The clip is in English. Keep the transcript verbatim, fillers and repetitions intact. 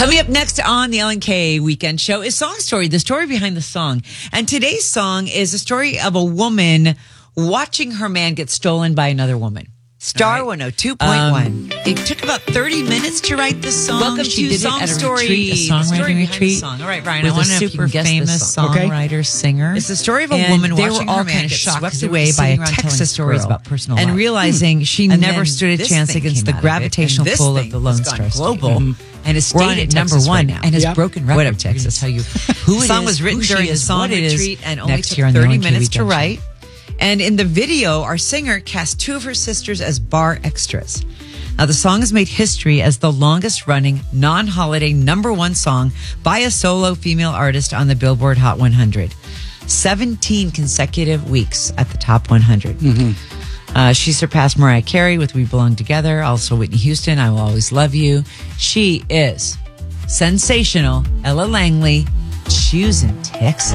Coming up next on the Ellen K Weekend Show is Song Story, the story behind the song. And today's song is a story of a woman watching her man get stolen by another woman. Star Right. one oh two point one. Um, it took about thirty minutes to write this song. Welcome she to did Song it at a Story, retreat, a the songwriting story behind the retreat song. All right, Brian, with I want a to know if you super can guess famous this song. songwriter, singer. It's the story of a And woman they watching were all her man kind of get shocked swept because they were away by a sitting around telling Texas stories girl about personal and life. realizing she And never then stood a this chance thing against came the out of it, gravitational and this pull of thing the Lone has gone Star State. global. Mhm. And it's We're stayed on at at number Texas one right now. and has Yep. broken What records. up, We're gonna Texas? tell you who The it song is, was written who she during the is, song what it is, retreat and only next took year on the thirty Ellen K minutes to Weekend Show. write. And in the video, our singer cast two of her sisters as bar extras. Now, the song has made history as the longest running non-holiday number one song by a solo female artist on the Billboard Hot one hundred. seventeen consecutive weeks at the top one hundred. Mm-hmm. Uh, she surpassed Mariah Carey with We Belong Together, also Whitney Houston, I Will Always Love You. She is sensational Ella Langley, choosing Texas.